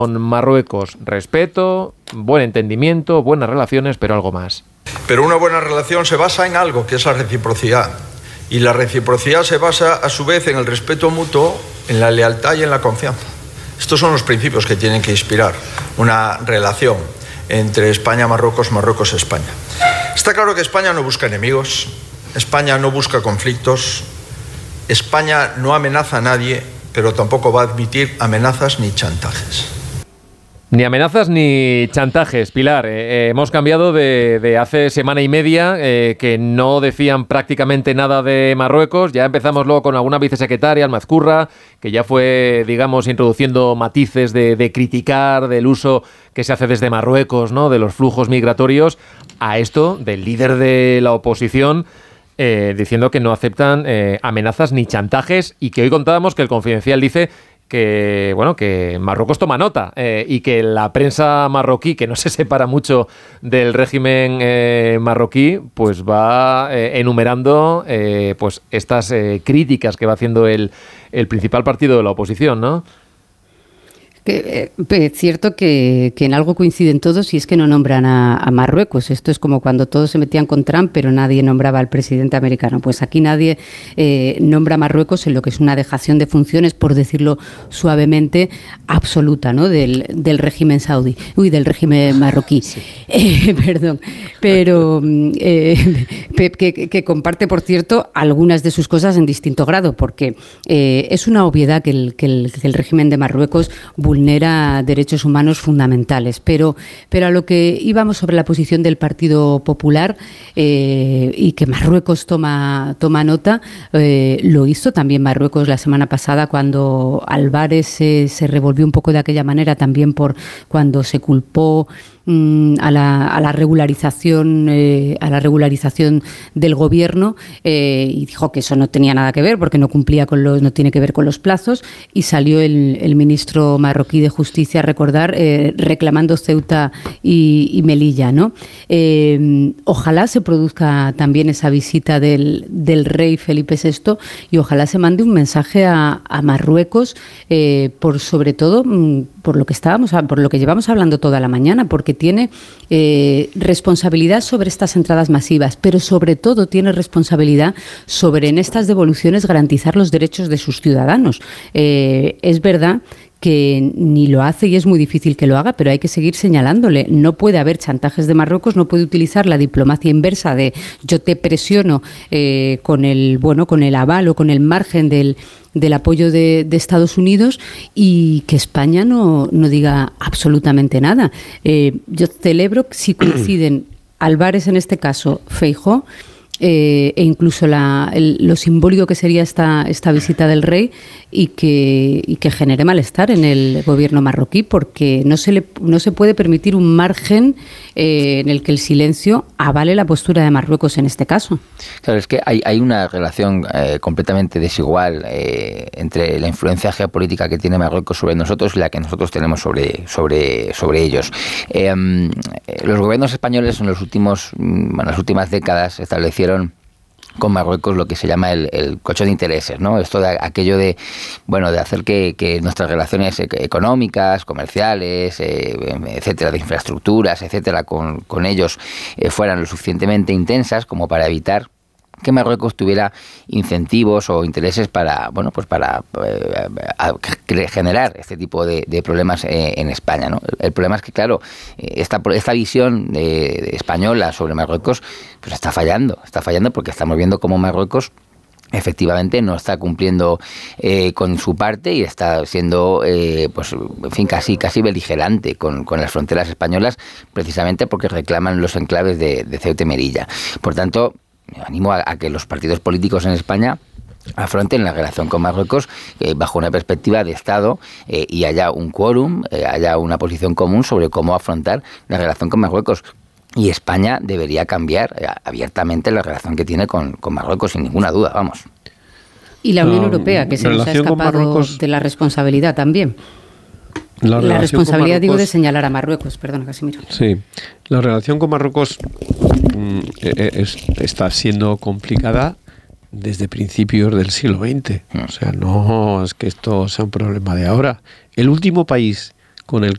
con Marruecos? Respeto, buen entendimiento, buenas relaciones, pero algo más. Pero una buena relación se basa en algo, que es la reciprocidad. Y la reciprocidad se basa, a su vez, en el respeto mutuo, en la lealtad y en la confianza. Estos son los principios que tienen que inspirar una relación entre España, Marruecos, Marruecos, España. Está claro que España no busca enemigos, España no busca conflictos, España no amenaza a nadie, pero tampoco va a admitir amenazas ni chantajes. Ni amenazas ni chantajes, Pilar. Hemos cambiado de hace semana y media, que no decían prácticamente nada de Marruecos. Ya empezamos luego con alguna vicesecretaria, Almazcurra, que ya fue, digamos, introduciendo matices de criticar del uso que se hace desde Marruecos, ¿no?, de los flujos migratorios, a esto del líder de la oposición, diciendo que no aceptan amenazas ni chantajes, y que hoy contábamos que el Confidencial dice que, bueno, que Marruecos toma nota, y que la prensa marroquí, que no se separa mucho del régimen marroquí, pues va enumerando pues estas críticas que va haciendo el principal partido de la oposición, ¿no? Es cierto que en algo coinciden todos, y es que no nombran a Marruecos. Esto es como cuando todos se metían con Trump, pero nadie nombraba al presidente americano. Pues aquí nadie nombra a Marruecos, en lo que es una dejación de funciones, por decirlo suavemente, absoluta, ¿no?, del régimen saudí. Del régimen marroquí. Sí. Perdón. Pero que comparte, por cierto, algunas de sus cosas en distinto grado, porque es una obviedad que el régimen de Marruecos vulnera derechos humanos fundamentales, pero a lo que íbamos sobre la posición del Partido Popular, y que Marruecos toma nota, lo hizo también Marruecos la semana pasada, cuando Álvarez se revolvió un poco de aquella manera, también por cuando se culpó a la regularización del gobierno, y dijo que eso no tenía nada que ver porque no cumplía no tiene que ver con los plazos, y salió el ministro marroquí de Justicia a recordar, reclamando Ceuta y Melilla, ¿no? Ojalá se produzca también esa visita del rey Felipe VI, y ojalá se mande un mensaje a Marruecos, sobre todo por lo que llevamos hablando toda la mañana, porque tiene responsabilidad sobre estas entradas masivas, pero sobre todo tiene responsabilidad sobre, en estas devoluciones, garantizar los derechos de sus ciudadanos. Es verdad que ni lo hace, y es muy difícil que lo haga, pero hay que seguir señalándole. No puede haber chantajes de Marruecos, no puede utilizar la diplomacia inversa de yo te presiono con el aval o con el margen del apoyo de Estados Unidos, y que España no diga absolutamente nada. Yo celebro si coinciden Álvarez, en este caso Feijóo, e incluso lo simbólico que sería esta visita del rey, y que genere malestar en el gobierno marroquí, porque no se puede permitir un margen en el que el silencio avale la postura de Marruecos en este caso. Claro, es que hay una relación completamente desigual entre la influencia geopolítica que tiene Marruecos sobre nosotros y la que nosotros tenemos sobre ellos. Los gobiernos españoles en las últimas décadas establecieron con Marruecos lo que se llama el colchón de intereses, ¿no? Esto de aquello de hacer que nuestras relaciones económicas, comerciales, etcétera, de infraestructuras, etcétera, con ellos fueran lo suficientemente intensas como para evitar que Marruecos tuviera incentivos o intereses para generar este tipo de problemas en España, ¿no? El problema es que, claro, esta visión española sobre Marruecos pues está fallando porque estamos viendo cómo Marruecos efectivamente no está cumpliendo con su parte y está siendo casi beligerante con las fronteras españolas, precisamente porque reclaman los enclaves de Ceuta y Melilla. Por tanto, animo a que los partidos políticos en España afronten la relación con Marruecos bajo una perspectiva de Estado, y haya un quórum, haya una posición común sobre cómo afrontar la relación con Marruecos. Y España debería cambiar abiertamente la relación que tiene con Marruecos, sin ninguna duda, vamos. Y la Unión Europea, que se nos ha escapado de la responsabilidad también. La responsabilidad, digo, de señalar a Marruecos. Perdona, Casimiro. Sí, la relación con Marruecos está siendo complicada desde principios del siglo XX. O sea, no es que esto sea un problema de ahora. El último país con el